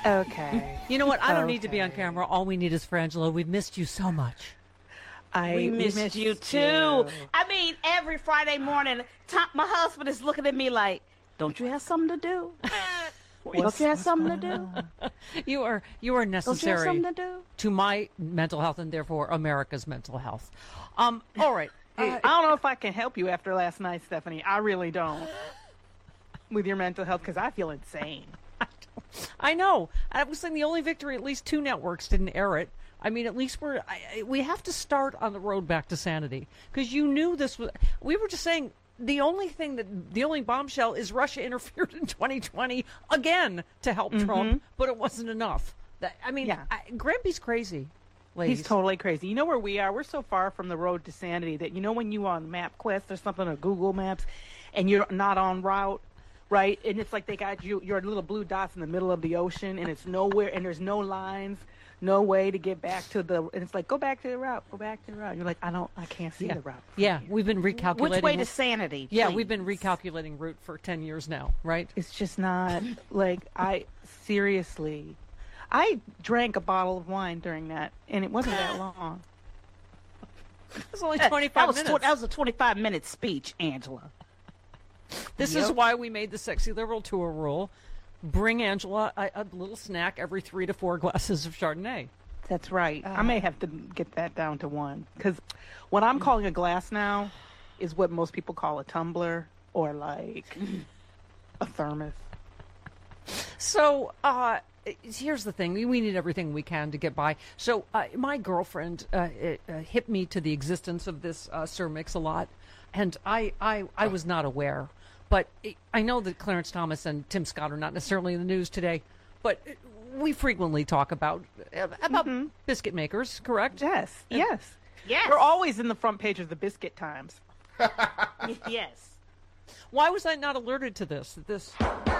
Okay. You know what? I don't need to be on camera. All we need is Frangela. We've missed you so much. We missed you too. I mean, every Friday morning, my husband is looking at me like, "Don't you have something to do? Don't you have something to do? You are Don't you have necessary something to do?" to my mental health and therefore America's mental health. All right. I don't know if I can help you after last night, Stephanie. I really don't. With your mental health, because I feel insane. I know. I was saying the only victory, at least 2 networks didn't air it. I mean, at least we have to start on the road back to sanity, because you knew this was. We were just saying the only bombshell is Russia interfered in 2020 again to help Trump, but it wasn't enough. Grampy's crazy. Ladies. He's totally crazy. You know where we are? We're so far from the road to sanity that, when you on MapQuest or something, or Google Maps, and you're not on route, right? And it's like they got your little blue dots in the middle of the ocean, and it's nowhere, and there's no lines, no way to get back to and it's like, go back to the route. You're like, I can't see the route. Yeah, we've been recalculating. Which way to sanity? Yeah, please? we've been recalculating route for 10 years now, right? It's just not, seriously. I drank a bottle of wine during that, and it wasn't that long. It was only 25 minutes. That was a 25-minute speech, Angela. This is why we made the Sexy Liberal Tour rule. Bring Angela a little snack every 3 to 4 glasses of Chardonnay. That's right. I may have to get that down to 1, because what I'm calling a glass now is what most people call a tumbler or like a thermos. So, here's the thing. We need everything we can to get by. So my girlfriend hit me to the existence of this Sir Mix-a-Lot, and I was not aware. But I know that Clarence Thomas and Tim Scott are not necessarily in the news today, but we frequently talk about biscuit makers, correct? Yes. Yes. We're always in the front page of the Biscuit Times. Yes. Why was I not alerted to this?